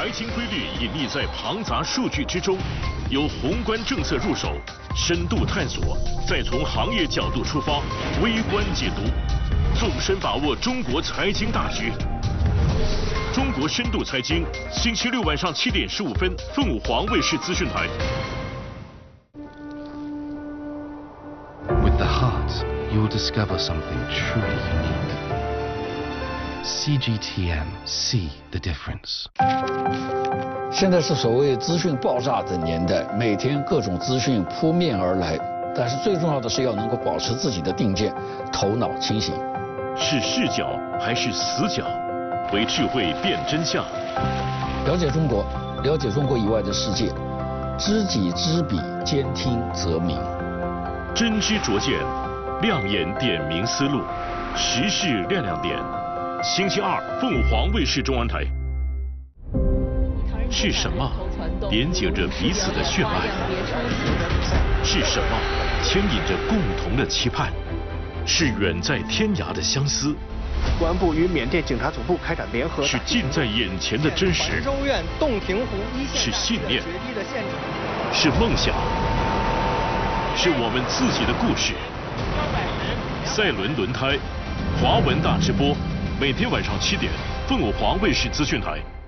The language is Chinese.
财经规律隐匿在庞杂数据之中，由宏观政策入手，深度探索，再从行业角度出发，微观解读，纵深把握中国财经大局。中国深度财经，星期六晚上7点15分，凤凰卫视资讯台。 With the heart, you will discover something truly unique. CGTN, see the difference. 现在是所谓资讯爆炸的年代，每天各种资讯扑面而来，但是最重要的是要能够保持自己的定见，头脑清醒。 是视角还是死角？为智慧辨真相。 了解中国，了解中国以外的世界，知己知彼，兼听则明。 真知灼见，亮眼点明思路，时事亮亮点。星期二，凤凰卫视中文台。是什么连接着彼此的血脉？是什么牵引着共同的期盼？是远在天涯的相思。 公安部与缅甸警察总部开展联合。 是近在眼前的真实。 环州院洞庭湖一线。 是信念。是梦想。是我们自己的故事。赛轮轮胎，华文大直播，每天晚上7点，凤凰卫视资讯台。